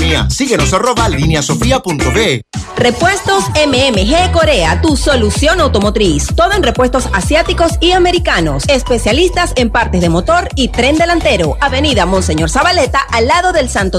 línea. Síguenos @lineasofia.be. Repuestos MMG Corea, tu solución automotriz. Todo en repuestos asiáticos y americanos. Especialistas en partes de motor y tren delantero. Avenida Monseñor Zabaleta, al lado del Santo